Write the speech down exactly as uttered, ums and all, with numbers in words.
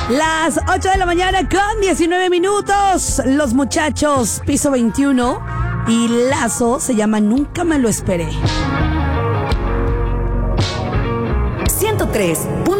Las ocho de la mañana con diecinueve minutos. Los Muchachos, Piso veintiuno y Lazo se llama Nunca me lo esperé. ciento tres punto